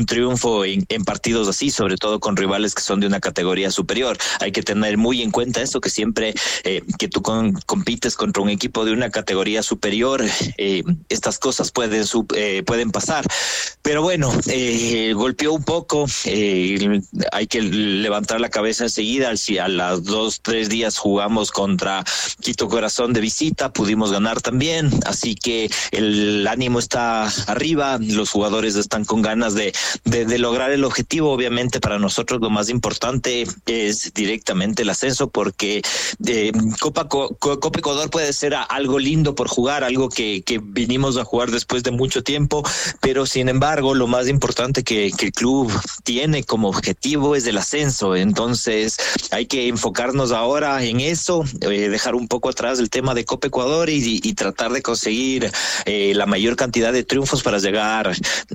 triunfo en partidos así, sobre todo con rivales que son de una categoría superior. Hay que tener muy en cuenta eso, que siempre que tú compites contra un equipo de una categoría superior, estas cosas pueden pasar. Pero bueno, golpeó un poco, hay que levantar la cabeza enseguida. Si a las 2-3 días jugamos contra Quito Corazón de visita, pudimos ganar también, así que el ánimo está arriba, los jugadores están con ganas de lograr el objetivo. Obviamente para nosotros lo más importante es directamente el ascenso, porque Copa Ecuador puede ser algo lindo por jugar, algo que vinimos a jugar después de mucho tiempo, pero sin embargo lo más importante que el club tiene como objetivo es el ascenso. Entonces hay que enfocarnos ahora en eso, dejar un poco atrás el tema de Copa Ecuador y tratar de conseguir la mayor cantidad de triunfos para llegar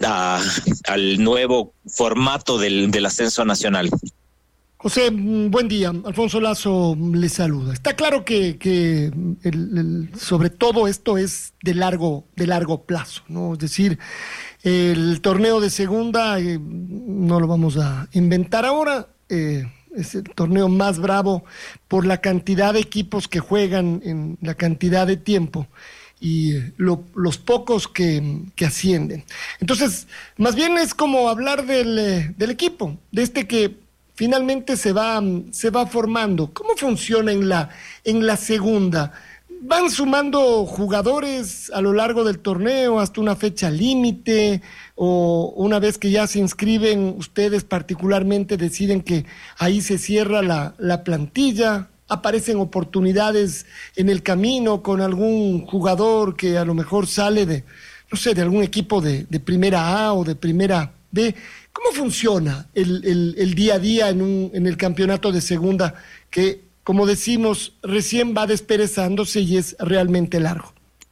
al nuevo formato del ascenso nacional. José, buen día. Alfonso Lazo le saluda. Está claro que sobre todo esto es de largo plazo, ¿no? Es decir, el torneo de segunda no lo vamos a inventar ahora. Es el torneo más bravo por la cantidad de equipos que juegan, en la cantidad de tiempo y los pocos que ascienden. Entonces, más bien es como hablar del equipo, de este que finalmente se va formando. ¿Cómo funciona en la segunda? ¿Van sumando jugadores a lo largo del torneo hasta una fecha límite? ¿O una vez que ya se inscriben, ustedes particularmente deciden que ahí se cierra la plantilla? ¿Aparecen oportunidades en el camino con algún jugador que a lo mejor sale de algún equipo de primera A o de primera B? ¿Cómo funciona el día a día en el campeonato de segunda, que, como decimos, recién va desperezándose y es realmente largo?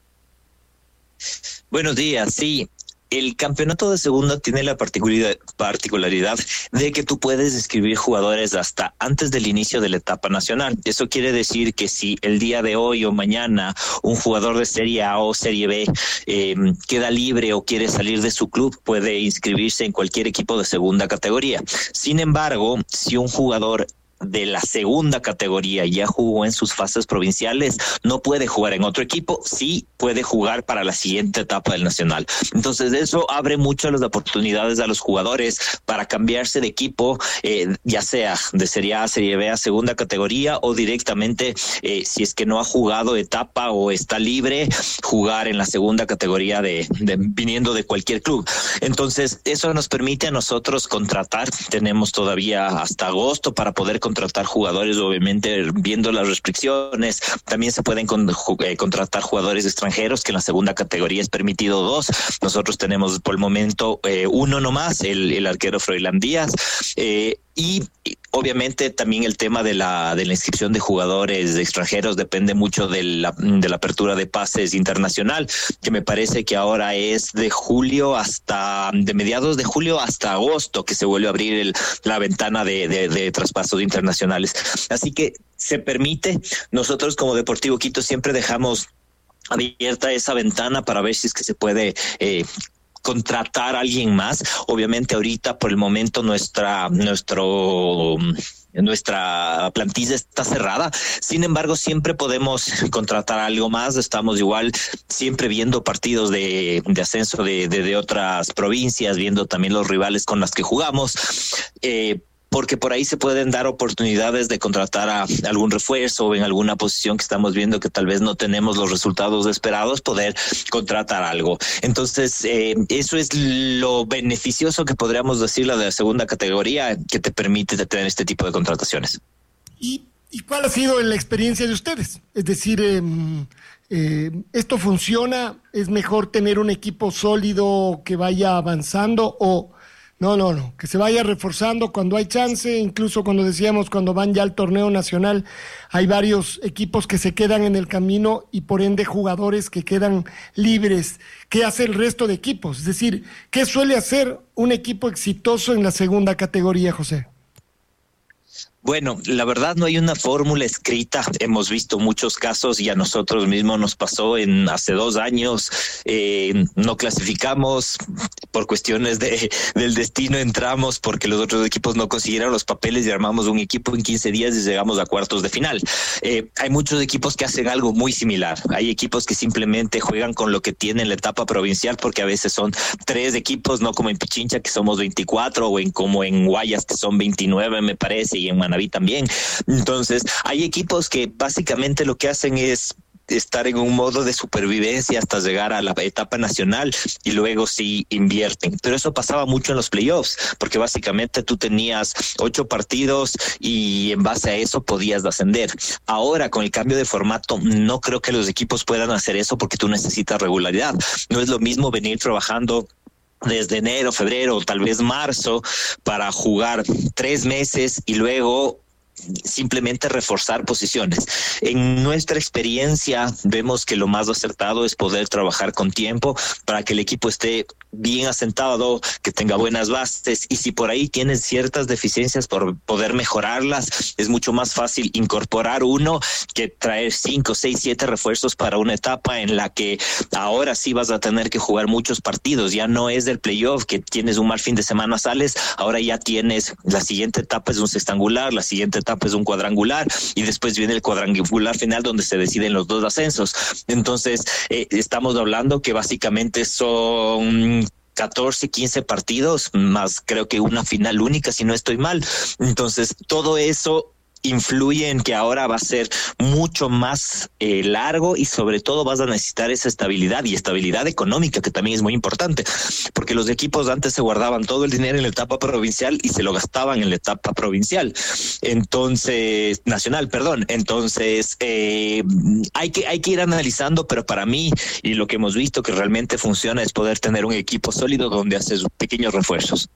Buenos días, sí. El campeonato de segunda tiene la particularidad de que tú puedes inscribir jugadores hasta antes del inicio de la etapa nacional. Eso quiere decir que si el día de hoy o mañana un jugador de Serie A o Serie B queda libre o quiere salir de su club, puede inscribirse en cualquier equipo de segunda categoría. Sin embargo, si un jugador de la segunda categoría ya jugó en sus fases provinciales, no puede jugar en otro equipo, sí puede jugar para la siguiente etapa del nacional. Entonces eso abre mucho las oportunidades a los jugadores para cambiarse de equipo, ya sea de Serie A, Serie B a segunda categoría, o directamente, si es que no ha jugado etapa o está libre, jugar en la segunda categoría viniendo de cualquier club. Entonces eso nos permite a nosotros contratar. Tenemos todavía hasta agosto para poder contratar jugadores, obviamente viendo las restricciones. También se pueden contratar jugadores extranjeros, que en la segunda categoría es permitido 2. Nosotros tenemos por el momento 1 nomás, el arquero Froilán Díaz. Y obviamente también el tema de la inscripción de jugadores extranjeros depende mucho de la apertura de pases internacional, que me parece que ahora es de mediados de julio hasta agosto, que se vuelve a abrir la ventana de traspasos internacionales. Así que se permite. Nosotros como Deportivo Quito siempre dejamos abierta esa ventana para ver si es que se puede contratar a alguien más. Obviamente ahorita por el momento nuestra plantilla está cerrada. Sin embargo, siempre podemos contratar algo más. Estamos igual siempre viendo partidos de ascenso de otras provincias, viendo también los rivales con los que jugamos, porque por ahí se pueden dar oportunidades de contratar a algún refuerzo o en alguna posición que estamos viendo que tal vez no tenemos los resultados esperados, poder contratar algo. Entonces, eso es lo beneficioso que podríamos decir la de la segunda categoría, que te permite tener este tipo de contrataciones. ¿Y cuál ha sido la experiencia de ustedes? Es decir, ¿esto funciona? ¿Es mejor tener un equipo sólido que vaya avanzando o no, que se vaya reforzando cuando hay chance? Incluso cuando van ya al torneo nacional, hay varios equipos que se quedan en el camino y por ende jugadores que quedan libres. ¿Qué hace el resto de equipos? Es decir, ¿qué suele hacer un equipo exitoso en la segunda categoría, José? Bueno, la verdad no hay una fórmula escrita. Hemos visto muchos casos y a nosotros mismos nos pasó hace 2 años. No clasificamos por cuestiones del destino, entramos porque los otros equipos no consiguieron los papeles y armamos un equipo en 15 días y llegamos a cuartos de final. Hay muchos equipos que hacen algo muy similar. Hay equipos que simplemente juegan con lo que tienen en la etapa provincial, porque a veces son 3 equipos, no como en Pichincha que somos 24 o como en Guayas que son 29 me parece, y en Manabí también. Entonces hay equipos que básicamente lo que hacen es estar en un modo de supervivencia hasta llegar a la etapa nacional y luego sí invierten. Pero eso pasaba mucho en los playoffs, porque básicamente tú tenías 8 partidos y en base a eso podías ascender. Ahora, con el cambio de formato, no creo que los equipos puedan hacer eso porque tú necesitas regularidad. No es lo mismo venir trabajando desde enero, febrero, tal vez marzo, para jugar 3 meses y luego simplemente reforzar posiciones. En nuestra experiencia vemos que lo más acertado es poder trabajar con tiempo para que el equipo esté bien asentado, que tenga buenas bases, y si por ahí tienes ciertas deficiencias por poder mejorarlas, es mucho más fácil incorporar uno que traer 5, 6, 7 refuerzos para una etapa en la que ahora sí vas a tener que jugar muchos partidos. Ya no es del playoff que tienes un mal fin de semana, sales, ahora ya tienes la siguiente etapa es un sextangular, la siguiente etapa es un cuadrangular y después viene el cuadrangular final donde se deciden los 2 ascensos. Entonces estamos hablando que básicamente son 14, 15 partidos, más creo que una final única, si no estoy mal. Entonces, todo eso influye en que ahora va a ser mucho más largo y sobre todo vas a necesitar esa estabilidad y estabilidad económica, que también es muy importante, porque los equipos antes se guardaban todo el dinero en la etapa provincial y se lo gastaban en la etapa provincial. Entonces, nacional, perdón. Entonces, hay que ir analizando, pero para mí, y lo que hemos visto que realmente funciona, es poder tener un equipo sólido donde haces pequeños refuerzos.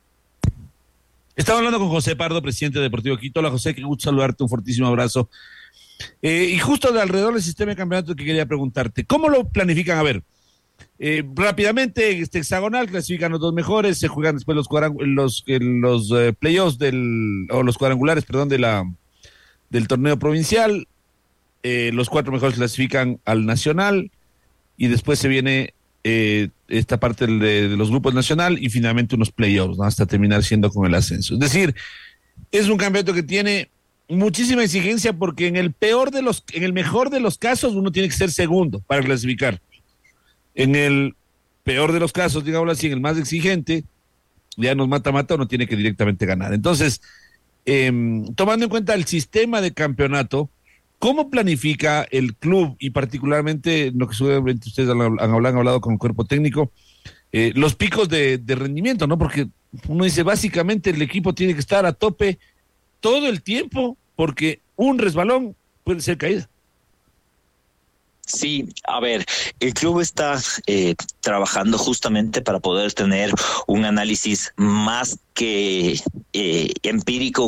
Estaba hablando con José Pardo, presidente de Deportivo Quito. Hola, José, qué gusto saludarte, un fortísimo abrazo. Y justo de alrededor del sistema de campeonato que quería preguntarte, ¿cómo lo planifican? A ver, rápidamente, este hexagonal, clasifican los 2 mejores, se juegan después los playoffs los cuadrangulares, perdón, del torneo provincial, los 4 mejores clasifican al nacional y después se viene esta parte de los grupos nacional y finalmente unos playoffs, ¿no? Hasta terminar siendo con el ascenso. Es decir, es un campeonato que tiene muchísima exigencia porque en el mejor de los casos uno tiene que ser segundo para clasificar. En el peor de los casos, digámoslo así, en el más exigente, ya nos mata, uno tiene que directamente ganar. Entonces, tomando en cuenta el sistema de campeonato, ¿cómo planifica el club y particularmente lo que seguramente ustedes han hablado con el cuerpo técnico, los picos de rendimiento, ¿no? Porque uno dice, básicamente el equipo tiene que estar a tope todo el tiempo porque un resbalón puede ser caída. Sí, a ver, el club está trabajando justamente para poder tener un análisis más que empírico,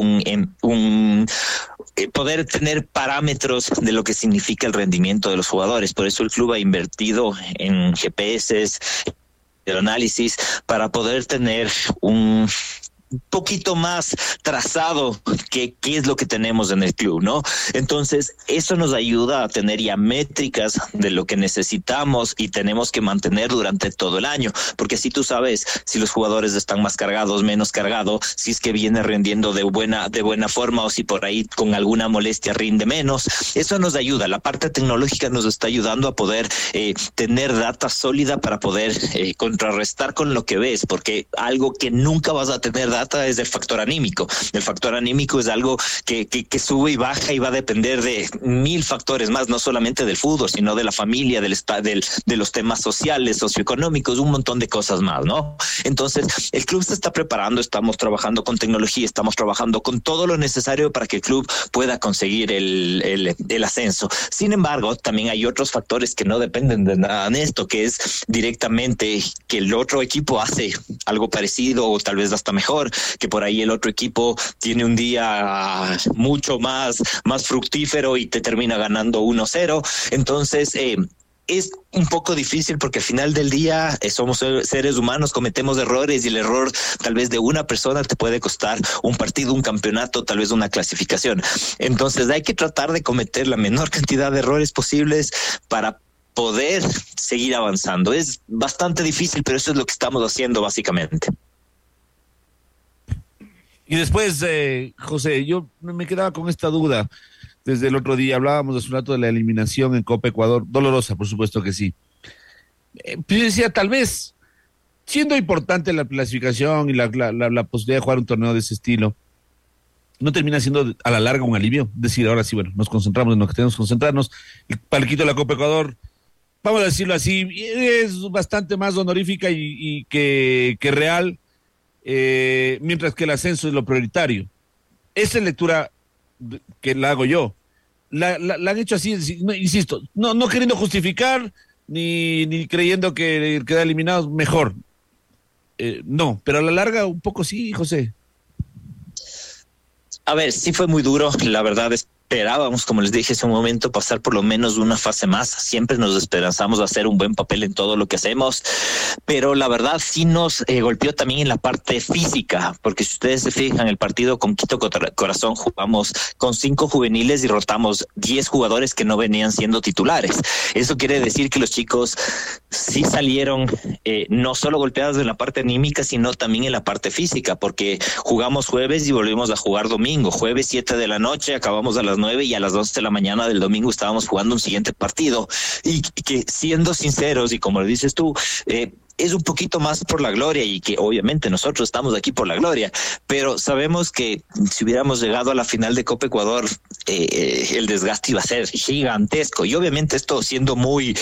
poder tener parámetros de lo que significa el rendimiento de los jugadores. Por eso el club ha invertido en GPS, el análisis, para poder tener un poquito más trazado qué es lo que tenemos en el club, ¿no? Entonces, eso nos ayuda a tener ya métricas de lo que necesitamos y tenemos que mantener durante todo el año, porque así tú sabes si los jugadores están más cargados, menos cargados, si es que viene rindiendo de buena forma o si por ahí con alguna molestia rinde menos. Eso nos ayuda. La parte tecnológica nos está ayudando a poder tener data sólida para poder contrarrestar con lo que ves, porque algo que nunca vas a tener data es el factor anímico. El factor anímico es algo que sube y baja y va a depender de 1000 factores más, no solamente del fútbol, sino de la familia, de los temas sociales, socioeconómicos, un montón de cosas más, ¿no? Entonces, el club se está preparando, estamos trabajando con tecnología, estamos trabajando con todo lo necesario para que el club pueda conseguir el ascenso. Sin embargo, también hay otros factores que no dependen de nada de esto, que es directamente que el otro equipo hace algo parecido o tal vez hasta mejor, que por ahí el otro equipo tiene un día mucho más fructífero y te termina ganando 1-0. Entonces, es un poco difícil porque al final del día somos seres humanos, cometemos errores y el error tal vez de una persona te puede costar un partido, un campeonato, tal vez una clasificación. Entonces hay que tratar de cometer la menor cantidad de errores posibles para poder seguir avanzando. Es bastante difícil, pero eso es lo que estamos haciendo básicamente. Y después, José, yo me quedaba con esta duda. Desde el otro día hablábamos hace un rato de la eliminación en Copa Ecuador, dolorosa, por supuesto que sí. Yo decía, tal vez, siendo importante la clasificación y la posibilidad de jugar un torneo de ese estilo, no termina siendo a la larga un alivio. Decir, ahora sí, bueno, nos concentramos en lo que tenemos que concentrarnos. El palquito de la Copa Ecuador, vamos a decirlo así, es bastante más honorífica y que real, mientras que el ascenso es lo prioritario. Esa es lectura que la hago yo. La han hecho así, insisto, no queriendo justificar ni creyendo que queda eliminado mejor. No, pero a la larga un poco sí, José. A ver, sí fue muy duro, la verdad. Esperábamos, como les dije hace un momento, pasar por lo menos una fase más. Siempre nos esperanzamos a hacer un buen papel en todo lo que hacemos, pero la verdad sí nos golpeó también en la parte física, porque si ustedes se fijan, el partido con Quito Corazón jugamos con 5 juveniles y rotamos 10 jugadores que no venían siendo titulares. Eso quiere decir que los chicos sí salieron no solo golpeados en la parte anímica, sino también en la parte física, porque jugamos jueves y volvimos a jugar domingo. Jueves 7 de la noche, acabamos a las 9 y a las 12 de la mañana del domingo estábamos jugando un siguiente partido. Y que siendo sinceros, y como lo dices tú, es un poquito más por la gloria, y que obviamente nosotros estamos aquí por la gloria, pero sabemos que si hubiéramos llegado a la final de Copa Ecuador, el desgaste iba a ser gigantesco, y obviamente esto siendo muy,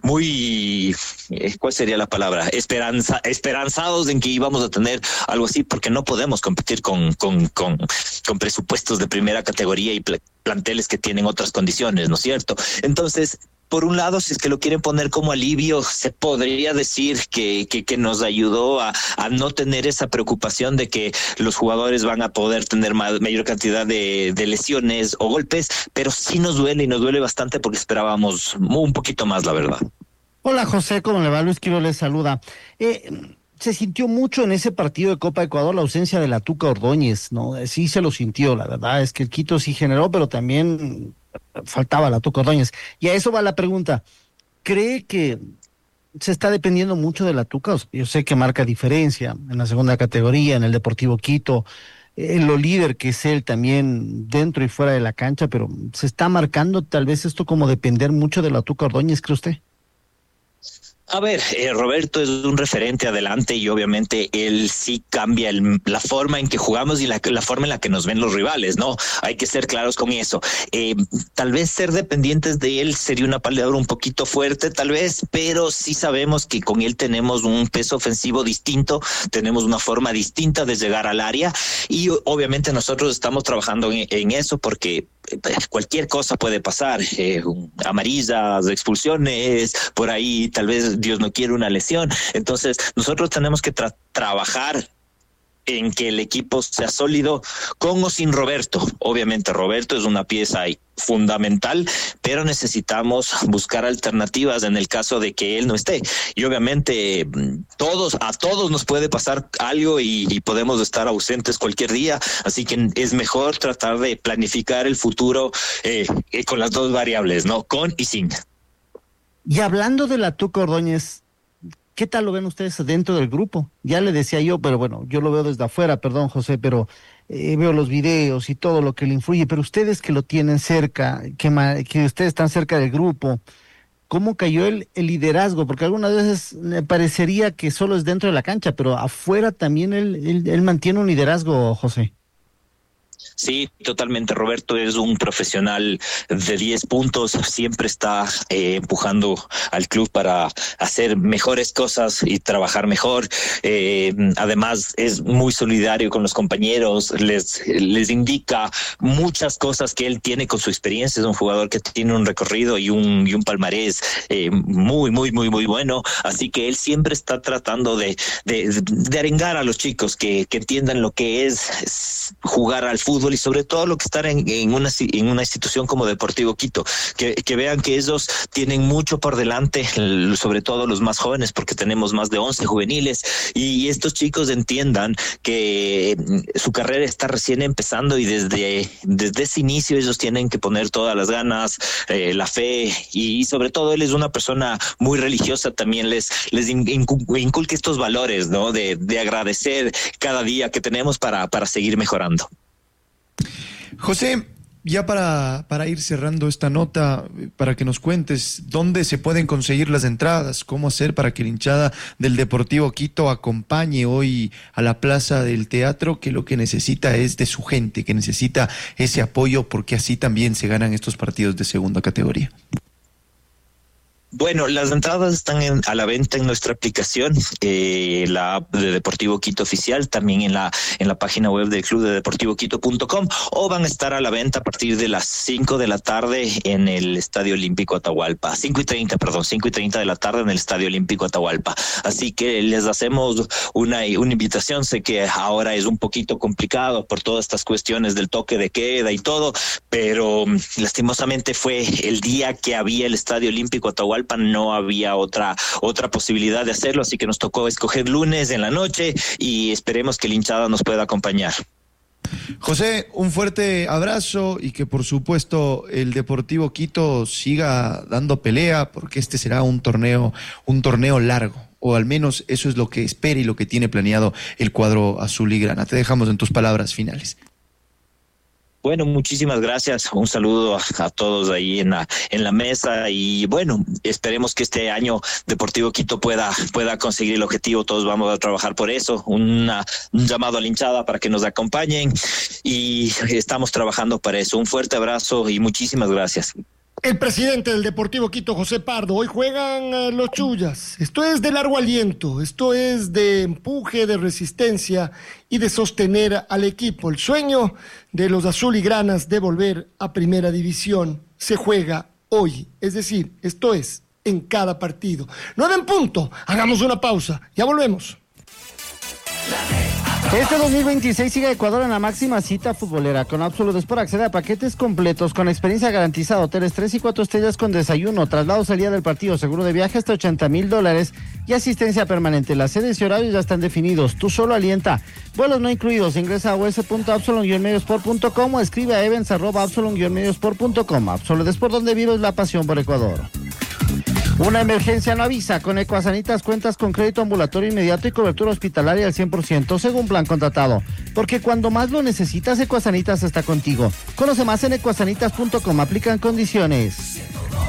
¿cuál sería la palabra? Esperanzados en que íbamos a tener algo así, porque no podemos competir con presupuestos de primera categoría y planteles que tienen otras condiciones, ¿no es cierto? Entonces, por un lado, si es que lo quieren poner como alivio, se podría decir que nos ayudó a no tener esa preocupación de que los jugadores van a poder tener mayor cantidad de lesiones o golpes, pero sí nos duele, y nos duele bastante porque esperábamos un poquito más, la verdad. Hola José, ¿cómo le va? Luis Quiro les saluda. Se sintió mucho en ese partido de Copa Ecuador la ausencia de la Tuca Ordóñez, ¿no? Sí se lo sintió, la verdad es que el Quito sí generó, pero también faltaba la Tuca Ordóñez. Y a eso va la pregunta. ¿Cree que se está dependiendo mucho de la Tuca? Yo sé que marca diferencia en la segunda categoría, en el Deportivo Quito, en lo líder que es él también dentro y fuera de la cancha, pero ¿se está marcando tal vez esto como depender mucho de la Tuca Ordóñez, cree usted? A ver, Roberto es un referente adelante, y obviamente él sí cambia la forma en que jugamos y la forma en la que nos ven los rivales, ¿no? Hay que ser claros con eso. Tal vez ser dependientes de él sería una palabra un poquito fuerte, tal vez, pero sí sabemos que con él tenemos un peso ofensivo distinto, tenemos una forma distinta de llegar al área, y obviamente nosotros estamos trabajando en eso, porque cualquier cosa puede pasar, amarillas, expulsiones, por ahí tal vez Dios no quiere una lesión. Entonces nosotros tenemos que trabajar en que el equipo sea sólido con o sin Roberto. Obviamente Roberto es una pieza fundamental, pero necesitamos buscar alternativas en el caso de que él no esté. Y obviamente a todos nos puede pasar algo y podemos estar ausentes cualquier día, así que es mejor tratar de planificar el futuro con las dos variables, ¿no? Con y sin. Y hablando de la Tuca Ordóñez, ¿qué tal lo ven ustedes dentro del grupo? Ya le decía yo, pero bueno, yo lo veo desde afuera, perdón José, pero veo los videos y todo lo que le influye, pero ustedes que lo tienen cerca, que ustedes están cerca del grupo, ¿cómo cayó el liderazgo? Porque algunas veces me parecería que solo es dentro de la cancha, pero afuera también él mantiene un liderazgo, José. Sí, totalmente. Roberto es un profesional de 10 puntos, siempre está empujando al club para hacer mejores cosas y trabajar mejor. Además es muy solidario con los compañeros, les indica muchas cosas que él tiene con su experiencia. Es un jugador que tiene un recorrido y un palmarés muy bueno, así que él siempre está tratando de arengar a los chicos que entiendan lo que es jugar al fútbol fútbol y sobre todo lo que estar en una institución como Deportivo Quito, que vean que ellos tienen mucho por delante, sobre todo los más jóvenes, porque tenemos más de 11 juveniles, y estos chicos entiendan que su carrera está recién empezando y desde ese inicio ellos tienen que poner todas las ganas, la fe, y sobre todo él es una persona muy religiosa, también les inculca estos valores, ¿no? De agradecer cada día que tenemos para seguir mejorando. José, ya para ir cerrando esta nota, para que nos cuentes dónde se pueden conseguir las entradas, cómo hacer para que la hinchada del Deportivo Quito acompañe hoy a la Plaza del Teatro, que lo que necesita es de su gente, que necesita ese apoyo, porque así también se ganan estos partidos de segunda categoría. Bueno, las entradas están a la venta en nuestra aplicación, la app de Deportivo Quito Oficial, también en la página web del club de deportivoquito.com, o van a estar a la venta a partir de las 5 de la tarde en el Estadio Olímpico Atahualpa, 5:30 de la tarde en el Estadio Olímpico Atahualpa. Así que les hacemos una invitación. Sé que ahora es un poquito complicado por todas estas cuestiones del toque de queda y todo, pero lastimosamente fue el día que había el Estadio Olímpico Atahualpa, no había otra posibilidad de hacerlo, así que nos tocó escoger lunes en la noche y esperemos que la hinchada nos pueda acompañar. José, un fuerte abrazo y que por supuesto el Deportivo Quito siga dando pelea, porque este será un torneo largo, o al menos eso es lo que espera y lo que tiene planeado el cuadro azul y grana. Te dejamos en tus palabras finales. Bueno, muchísimas gracias. Un saludo a todos ahí en la mesa, y bueno, esperemos que este año Deportivo Quito pueda conseguir el objetivo. Todos vamos a trabajar por eso. Un llamado a la hinchada para que nos acompañen, y estamos trabajando para eso. Un fuerte abrazo y muchísimas gracias. El presidente del Deportivo Quito, José Pardo. Hoy juegan los Chullas. Esto es de largo aliento, esto es de empuje, de resistencia y de sostener al equipo. El sueño de los azul y granas de volver a primera división se juega hoy. Es decir, esto es en cada partido. 9 en punto. Hagamos una pausa. Ya volvemos. Este 2026 sigue Ecuador en la máxima cita futbolera. Con Absolute Sport accede a paquetes completos con experiencia garantizada, hoteles 3 y 4 estrellas con desayuno, traslados al día del partido, seguro de viaje hasta $80,000 y asistencia permanente. Las sedes y horarios ya están definidos. Tú solo alienta. Vuelos no incluidos. Ingresa a us.absolute-mediosport.com o escribe a events@absolute-mediosport.com. Absolute Sport, donde vives la pasión por Ecuador. Una emergencia no avisa. Con Ecuasanitas cuentas con crédito ambulatorio inmediato y cobertura hospitalaria al 100% según plan contratado. Porque cuando más lo necesitas, Ecuasanitas está contigo. Conoce más en ecuasanitas.com. Aplican condiciones.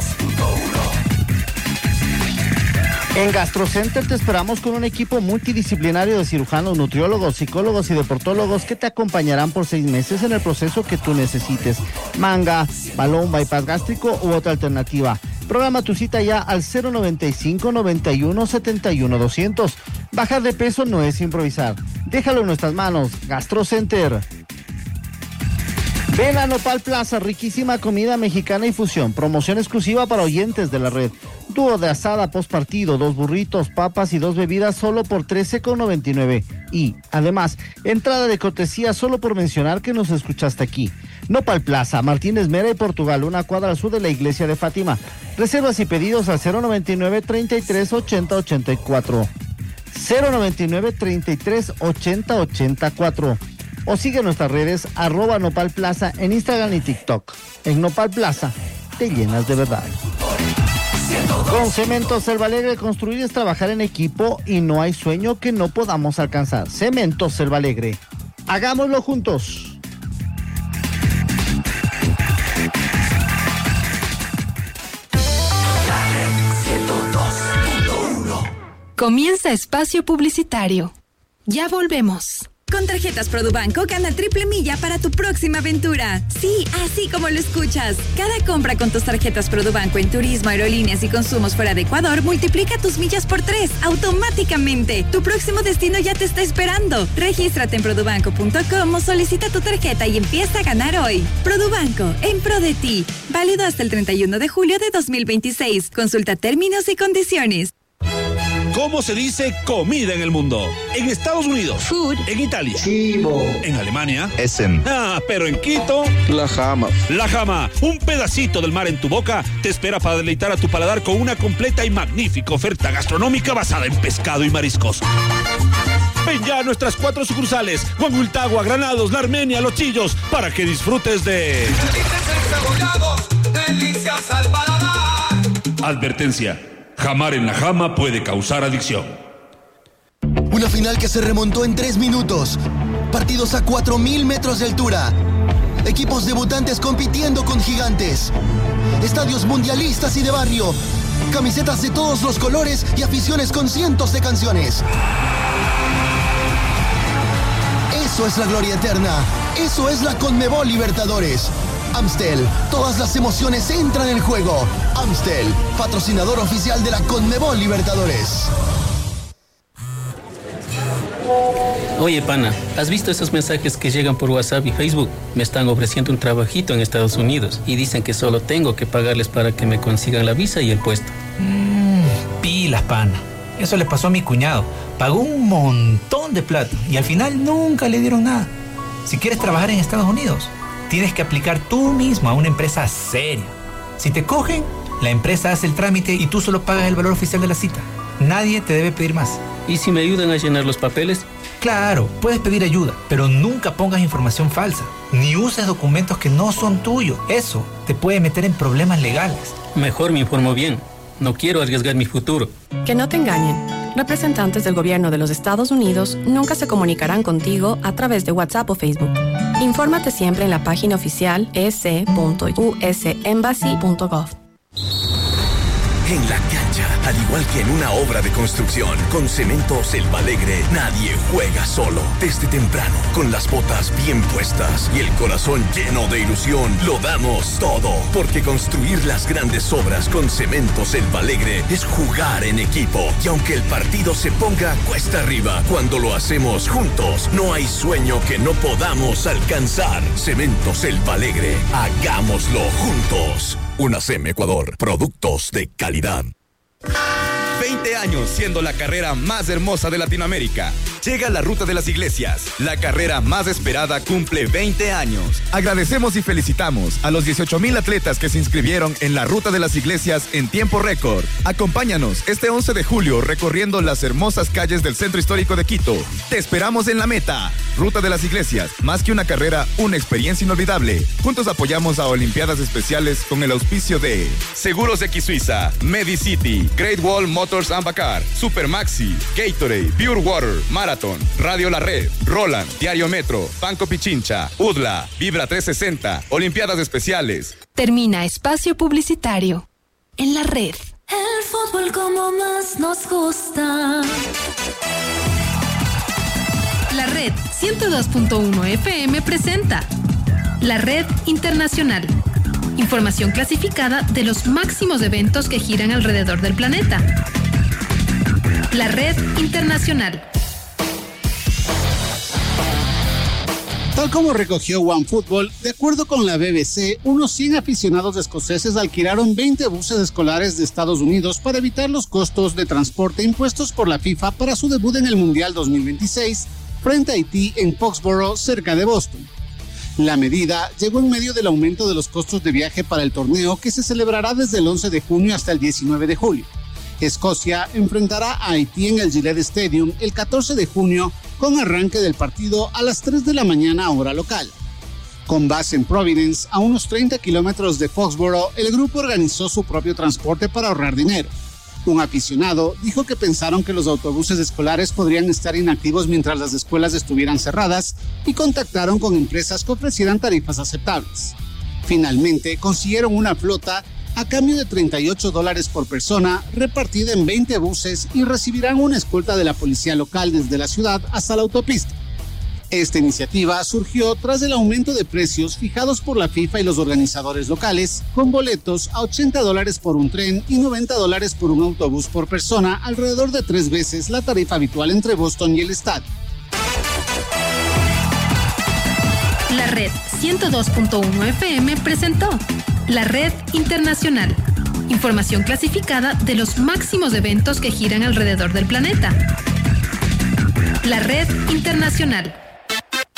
En GastroCenter te esperamos con un equipo multidisciplinario de cirujanos, nutriólogos, psicólogos y deportólogos que te acompañarán por 6 meses en el proceso que tú necesites. Manga, balón, bypass gástrico u otra alternativa. Programa tu cita ya al 095 91 71 200. Bajar de peso no es improvisar. Déjalo en nuestras manos. GastroCenter. Ven a Nopal Plaza, riquísima comida mexicana y fusión. Promoción exclusiva para oyentes de la red. Dúo de asada post partido, 2 burritos, papas y 2 bebidas solo por $13,99. Y, además, entrada de cortesía solo por mencionar que nos escuchaste aquí. Nopal Plaza, Martínez Mera y Portugal, una cuadra al sur de la iglesia de Fátima. Reservas y pedidos al 099 33 80 84. 099 33 80 84. O sigue nuestras redes @Nopal Plaza en Instagram y TikTok. En Nopal Plaza te llenas de verdad. Con Cementos Selva Alegre, construir es trabajar en equipo y no hay sueño que no podamos alcanzar. Cementos Selva Alegre. Hagámoslo juntos. Comienza espacio publicitario. Ya volvemos. Con tarjetas Produbanco gana triple milla para tu próxima aventura. Sí, así como lo escuchas. Cada compra con tus tarjetas Produbanco en turismo, aerolíneas y consumos fuera de Ecuador multiplica tus millas por 3 automáticamente. Tu próximo destino ya te está esperando. Regístrate en produbanco.com o solicita tu tarjeta y empieza a ganar hoy. Produbanco, en pro de ti. Válido hasta el 31 de julio de 2026. Consulta términos y condiciones. ¿Cómo se dice comida en el mundo? En Estados Unidos. Food. En Italia. Chivo. En Alemania. Essen. Pero en Quito. La Jama. La Jama, un pedacito del mar en tu boca, te espera para deleitar a tu paladar con una completa y magnífica oferta gastronómica basada en pescado y mariscos. Ven ya a nuestras 4 sucursales, Huanhuiltagua, Granados, La Armenia, Los Chillos, para que disfrutes de... Delicias al paladar. Advertencia, jamar en la Jama puede causar adicción. Una final que se remontó en 3 minutos. Partidos a 4.000 metros de altura. Equipos debutantes compitiendo con gigantes. Estadios mundialistas y de barrio. Camisetas de todos los colores y aficiones con cientos de canciones. Eso es la gloria eterna. Eso es la Conmebol Libertadores. Amstel, todas las emociones entran en juego. Amstel, patrocinador oficial de la Conmebol Libertadores. Oye, pana, ¿has visto esos mensajes que llegan por WhatsApp y Facebook? Me están ofreciendo un trabajito en Estados Unidos y dicen que solo tengo que pagarles para que me consigan la visa y el puesto. Pilas, pana. Eso le pasó a mi cuñado. Pagó un montón de plata y al final nunca le dieron nada. Si quieres trabajar en Estados Unidos, tienes que aplicar tú mismo a una empresa seria. Si te cogen, la empresa hace el trámite y tú solo pagas el valor oficial de la cita. Nadie te debe pedir más. ¿Y si me ayudan a llenar los papeles? Claro, puedes pedir ayuda, pero nunca pongas información falsa, ni uses documentos que no son tuyos. Eso te puede meter en problemas legales. Mejor me informo bien. No quiero arriesgar mi futuro. Que no te engañen. Representantes del gobierno de los Estados Unidos nunca se comunicarán contigo a través de WhatsApp o Facebook. Infórmate siempre en la página oficial ec.usembassy.gov. En la cancha, al igual que en una obra de construcción, con Cementos El Alegre, nadie juega solo. Desde temprano, con las botas bien puestas y el corazón lleno de ilusión, lo damos todo. Porque construir las grandes obras con Cementos El Alegre es jugar en equipo. Y aunque el partido se ponga cuesta arriba, cuando lo hacemos juntos, no hay sueño que no podamos alcanzar. Cementos El Alegre, hagámoslo juntos. UNACEM Ecuador, productos de calidad. 20 años siendo la carrera más hermosa de Latinoamérica. Llega la Ruta de las Iglesias. La carrera más esperada cumple 20 años. Agradecemos y felicitamos a los 18,000 atletas que se inscribieron en la Ruta de las Iglesias en tiempo récord. Acompáñanos este 11 de julio recorriendo las hermosas calles del Centro Histórico de Quito. Te esperamos en la meta. Ruta de las Iglesias, más que una carrera, una experiencia inolvidable. Juntos apoyamos a Olimpiadas Especiales con el auspicio de Seguros X Suiza, Medicity, Great Wall Motors and Bacar, Supermaxi, Gatorade, Pure Water, Marathon, Radio La Red, Roland, Diario Metro, Banco Pichincha, UDLA, Vibra 360, Olimpiadas Especiales. Termina espacio publicitario. En la red. El fútbol como más nos gusta. La Red 102.1 FM presenta La Red Internacional. Información clasificada de los máximos eventos que giran alrededor del planeta. La Red Internacional. Tal como recogió OneFootball, de acuerdo con la BBC, unos 100 aficionados escoceses alquilaron 20 buses escolares de Estados Unidos para evitar los costos de transporte impuestos por la FIFA para su debut en el Mundial 2026 frente a Haití en Foxborough, cerca de Boston. La medida llegó en medio del aumento de los costos de viaje para el torneo que se celebrará desde el 11 de junio hasta el 19 de julio. Escocia enfrentará a Haití en el Gillette Stadium el 14 de junio con arranque del partido a las 3 de la mañana hora local. Con base en Providence, a unos 30 kilómetros de Foxborough, el grupo organizó su propio transporte para ahorrar dinero. Un aficionado dijo que pensaron que los autobuses escolares podrían estar inactivos mientras las escuelas estuvieran cerradas y contactaron con empresas que ofrecieran tarifas aceptables. Finalmente, consiguieron una flota a cambio de $38 por persona, repartida en 20 buses y recibirán una escolta de la policía local desde la ciudad hasta la autopista. Esta iniciativa surgió tras el aumento de precios fijados por la FIFA y los organizadores locales, con boletos a $80 por un tren y $90 por un autobús por persona, alrededor de 3 veces la tarifa habitual entre Boston y el estadio. La Red 102.1 FM presentó La Red Internacional. Información clasificada de los máximos eventos que giran alrededor del planeta. La Red Internacional.